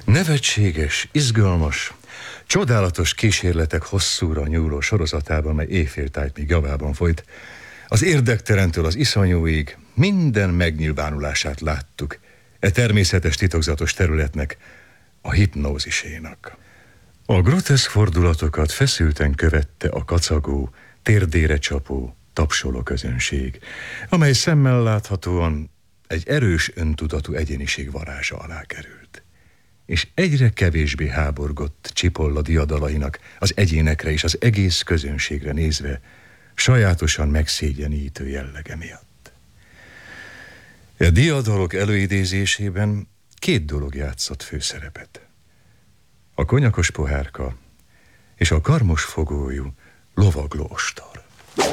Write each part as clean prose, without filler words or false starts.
Nevetséges, izgalmas, csodálatos kísérletek hosszúra nyúló sorozatában, mely éjféltájt még javában folyt, az érdektelentől az iszonyúig minden megnyilvánulását láttuk e természetes titokzatos területnek, a hipnózisénak. A groteszk fordulatokat feszülten követte a kacagó, térdére csapó, tapsoló közönség, amely szemmel láthatóan egy erős öntudatú egyéniség varázsa alá került. És egyre kevésbé háborgott Csipolla diadalainak az egyénekre és az egész közönségre nézve sajátosan megszégyenítő jellege miatt. A diadalok előidézésében 2 dolog játszott főszerepet. A konyakos pohárka és a karmos fogójú lovagló ostor.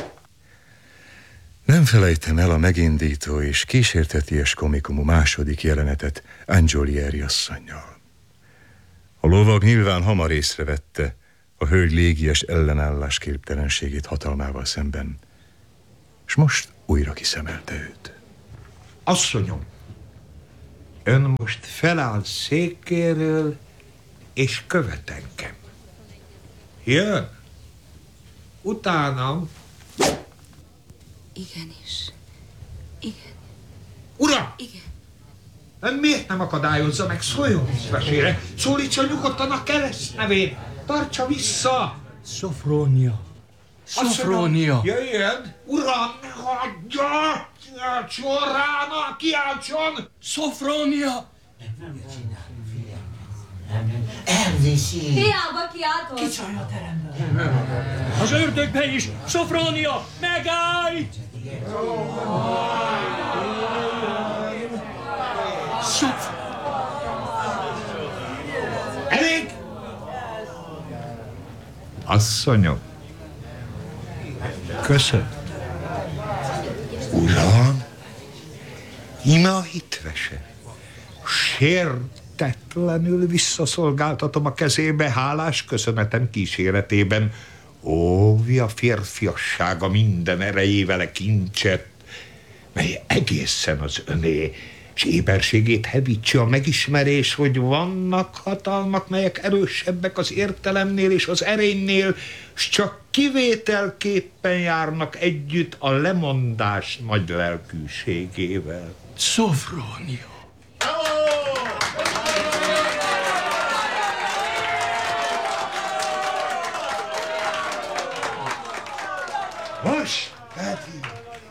Nem felejtem el a megindító és kísérteties komikumú második jelenetet Angiolieri asszonnyal. A lovag nyilván hamar észrevette a hölgy légies ellenállás képtelenségét hatalmával szemben, és most újra kiszemelte őt. Asszonyom, ön most feláll székéről, és követ engem. Jön? Utánam? Igenis. Igen. Uram! Igen. Ön miért nem akadályozza meg? Szóljon visszvesére! Szólítsa nyugodtan a keresztnevét! Tartsa vissza! Szofrónia! Szofrónia! Jöjjön! Uram, ne hagyja! Kiáltson rá, kiáltson! Szofrónia! Elviszi! Hiába kiáltod! Kicsaj a teremből! Az ördögbe is! Szofrónia! Megállj! Elég! Asszonyom! Köszön! Uram! Íme a hitvese! Sértetlenül visszaszolgáltatom a kezébe hálás köszönetem kíséretében. Óvja férfiassága minden erejével a kincset, mely egészen az öné, és éberségét hevítse a megismerés, hogy vannak hatalmak, melyek erősebbek az értelemnél és az erénynél, s csak kivételképpen járnak együtt a lemondás nagy lelkűségével. Szofrónia! Most pedig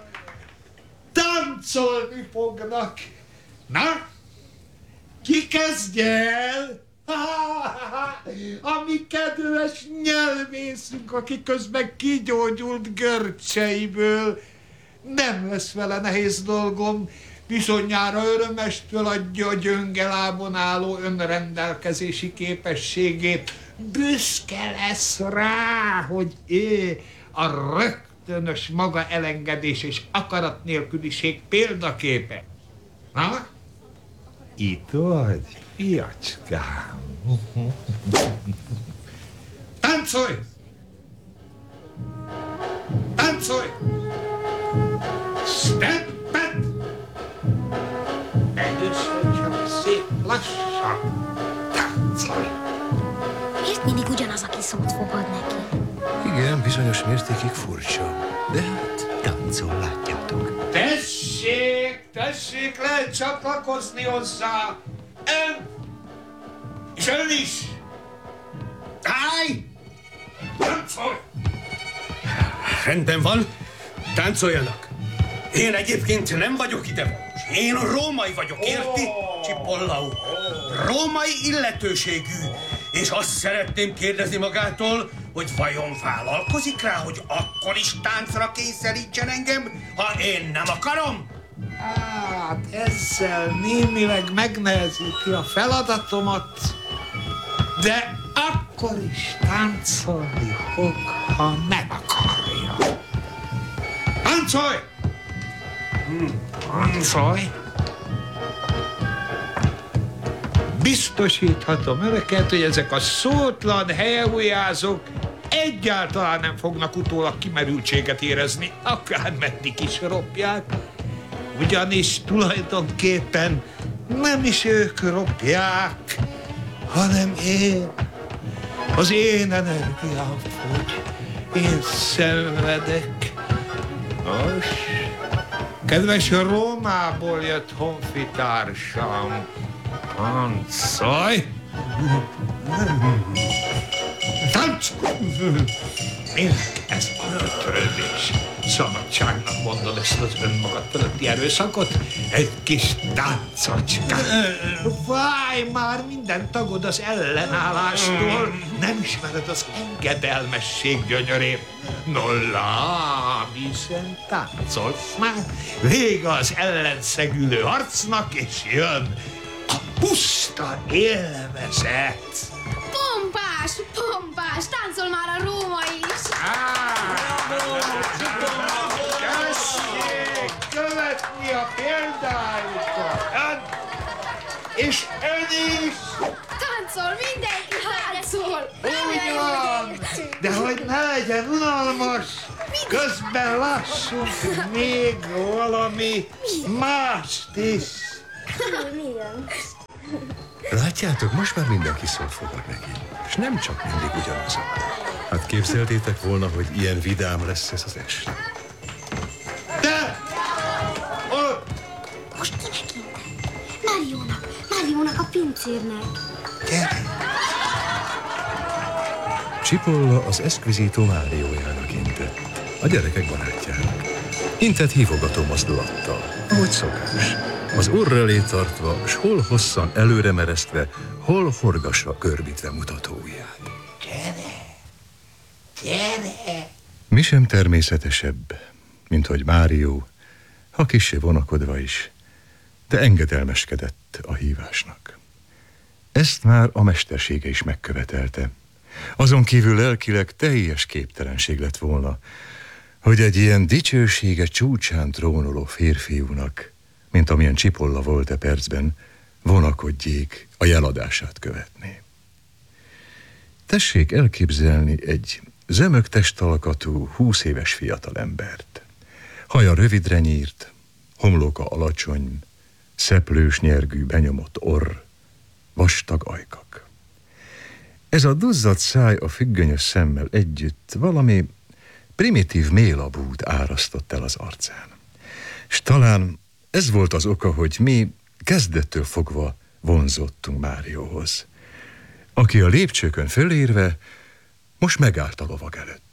táncolni fognak. Na, ki kezdje el? A mi kedves nyelvészünk, aki közben kigyógyult görcseiből. Nem lesz vele nehéz dolgom, bizonyára örömestől adja a gyönge lábon álló önrendelkezési képességét. Büszke lesz rá, hogy a rögtönös maga elengedés és akarat nélküliség példaképe. Na? Itt vagy, fiacskám. Táncolj! Táncolj! Steppet! Először csak szép lassan. Táncolj! Miért mindig ugyanaz, aki szót fogad neki? Igen, bizonyos mértékig furcsa, de hát táncol, látjátok. Tessék, lehet csatlakozni hozzá. Ön! És ön is! Állj! Táncolj! Rendben van, táncoljanak. Én egyébként nem vagyok idevalós. Én római vagyok, érti? Csipolla úr. Római illetőségű. És azt szeretném kérdezni magától, hogy vajon vállalkozik rá, hogy akkor is táncra kényszerítsen engem, ha én nem akarom? Hát ezzel némileg megnehezíti a feladatomat, de akkor is táncolni fog, ha nem akarja. Táncolj! Táncolj! Biztosíthatom önöket, hogy ezek a szótlan helyehújázók egyáltalán nem fognak utólag kimerültséget érezni, akármeddig is ropják. Ugyanis tulajdonképpen nem is ők ropják, hanem én. Az én energiám fogy, én szenvedek. Nos, kedves Rómából jött honfitársam, táncolj! Táncolj! Minek ez a törődés? Szabadságnak mondod ezt az önmagad fölötti erőszakot? Egy kis táncocska. Fáj már minden tagod az ellenállástól. Nem ismered az engedelmesség gyönyörét. No lám, hiszen táncolsz már. Vége az ellenszegülő harcnak, és jön a puszta élvezet. Pompás, táncol már a Róma is. Tessék követni a példájukat. És ön is. Táncol, mindenki táncol. Úgy van, de hogy ne legyen unalmas, közben lássunk még valami mást is. Látjátok, most már mindenki szót fogad neki. És nem csak mindig ugyanazok. Hát képzeltétek volna, hogy ilyen vidám lesz ez az este. De! Most kinek intek? Máriónak a pincérnek. Gyere! Cipolla az Esquisito Máriójának intett, a gyerekek barátjának. Intett hívogató mozdulattal, ahogy szokás. Az orr elé tartva, s hol hosszan előre meresztve, hol horgassa körbítve mutató ujját. Gyere! Gyere! Mi sem természetesebb, mint hogy Márió, ha kissé vonakodva is, de engedelmeskedett a hívásnak. Ezt már a mestersége is megkövetelte. Azon kívül lelkileg teljes képtelenség lett volna, hogy egy ilyen dicsősége csúcsán trónoló férfiúnak, mint amilyen Cipolla volt e percben, vonakodjék a jeladását követni. Tessék elképzelni egy zömök testalkatú, 20 éves fiatalembert. Haja rövidre nyírt, homloka alacsony, szeplős nyergű benyomott orr, vastag ajkak. Ez a duzzadt száj a függönyös szemmel együtt valami primitív mélabút árasztott el az arcán. S talán ez volt az oka, hogy mi kezdettől fogva vonzottunk Márióhoz, aki a lépcsőkön fölérve most megállt a lovag előtt.